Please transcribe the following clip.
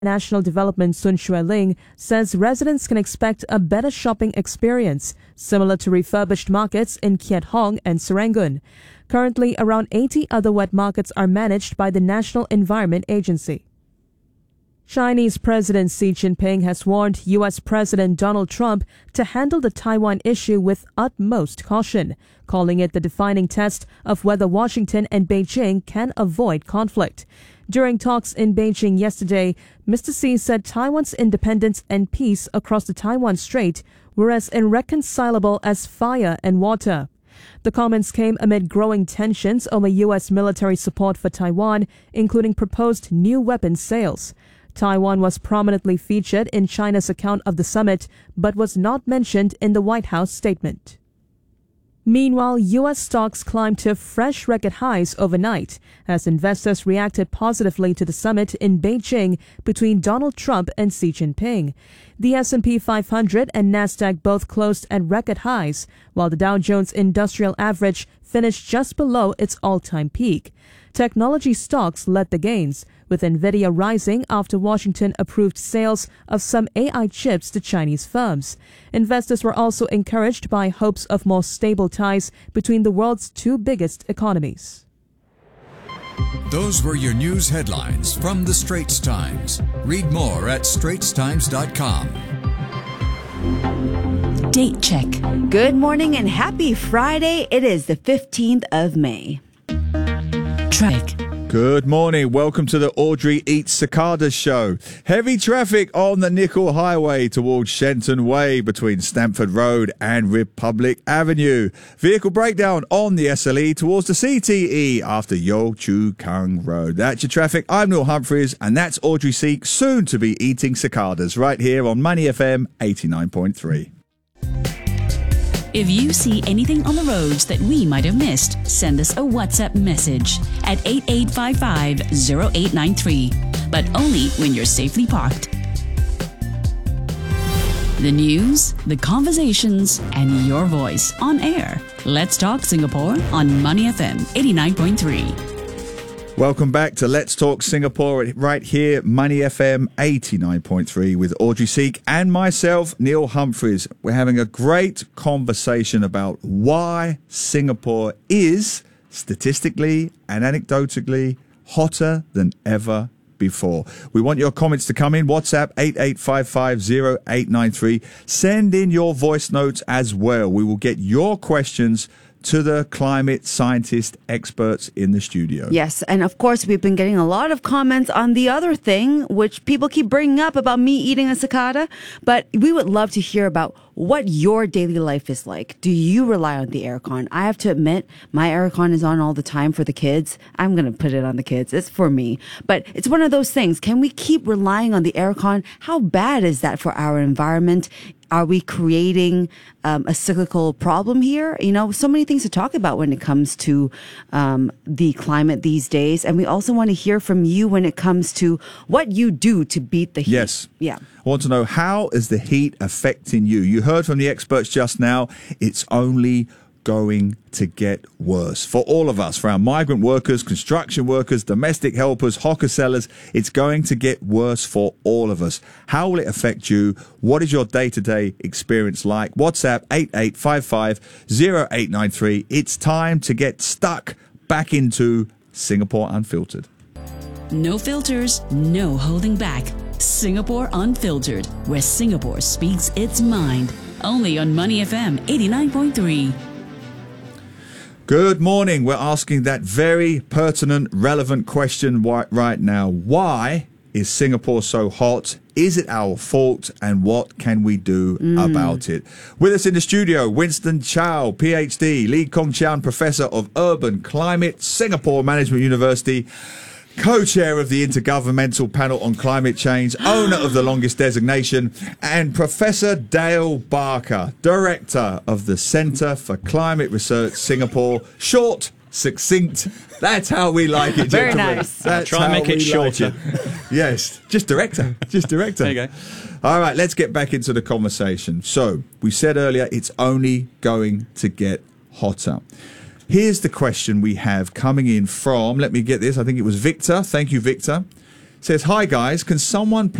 National Development Sun Xueling says residents can expect a better shopping experience, similar to refurbished markets in Kiat Hong and Serangoon. Currently, around 80 other wet markets are managed by the National Environment Agency. Chinese President Xi Jinping has warned U.S. President Donald Trump to handle the Taiwan issue with utmost caution, calling it the defining test of whether Washington and Beijing can avoid conflict. During talks in Beijing yesterday, Mr. Xi said Taiwan's independence and peace across the Taiwan Strait were as irreconcilable as fire and water. The comments came amid growing tensions over U.S. military support for Taiwan, including proposed new weapons sales. Taiwan was prominently featured in China's account of the summit, but was not mentioned in the White House statement. Meanwhile, U.S. stocks climbed to fresh record highs overnight as investors reacted positively to the summit in Beijing between Donald Trump and Xi Jinping. The S&P 500 and Nasdaq both closed at record highs, while the Dow Jones Industrial Average finished just below its all-time peak. Technology stocks led the gains, with Nvidia rising after Washington approved sales of some AI chips to Chinese firms. Investors were also encouraged by hopes of more stable ties between the world's two biggest economies. Those were your news headlines from the Straits Times. Read more at straitstimes.com. Date check. Good morning and happy Friday. It is the 15th of May. Traffic. Good morning. Welcome to the Audrey Eats Cicadas show. Heavy traffic on the Nickel Highway towards Shenton Way between Stamford Road and Republic Avenue. Vehicle breakdown on the SLE towards the CTE after Yo Chu Kang Road. That's your traffic. I'm Neil Humphreys and that's Audrey Seek, soon to be eating cicadas right here on Money FM 89.3. If you see anything on the roads that we might have missed, send us a WhatsApp message at 8855-0893, but only when you're safely parked. The news, the conversations, and your voice on air. Let's Talk Singapore on Money FM 89.3. Welcome back to Let's Talk Singapore right here, Money FM 89.3 with Audrey Seek and myself, Neil Humphreys. We're having a great conversation about why Singapore is statistically and anecdotally hotter than ever before. We want your comments to come in. WhatsApp 88550893. Send in your voice notes as well. We will get your questions to the climate scientist experts in the studio. Yes, and of course we've been getting a lot of comments on the other thing, which people keep bringing up about me eating a cicada, but we would love to hear about what your daily life is like. Do you rely on the aircon? I have to admit, my aircon is on all the time for the kids. I'm going to put it on the kids. It's for me. But it's one of those things. Can we keep relying on the aircon? How bad is that for our environment? Are we creating a cyclical problem here? You know, so many things to talk about when it comes to the climate these days. And we also want to hear from you when it comes to what you do to beat the heat. Yes. Yeah. I want to know, how is the heat affecting you? You heard from the experts just now. It's only going to get worse for all of us, for our migrant workers, construction workers, domestic helpers, hawker sellers. It's going to get worse for all of us. How will it affect you? What is your day-to-day experience like? WhatsApp 88550893. It's time to get stuck back into Singapore Unfiltered. No filters, no holding back. Singapore Unfiltered, where Singapore speaks its mind. Only on Money FM 89.3. Good morning. We're asking that very pertinent, relevant question right now. Why is Singapore so hot? Is it our fault? And what can we do about it? With us in the studio, Winston Chow, PhD, Lee Kong Chian, Professor of Urban Climate, Singapore Management University, co-chair of the Intergovernmental Panel on Climate Change, owner of the longest designation, and Professor Dale Barker, director of the Centre for Climate Research Singapore. Short, succinct. That's how we like it, Very gentlemen. nice. That's Try and make it shorter. Yes, just director. Just director. There you go. All right, let's get back into the conversation. So, we said earlier, it's only going to get hotter. Here's the question we have coming in from, let me get this, I think it was Victor. Thank you, Victor. Says, hi guys, can someone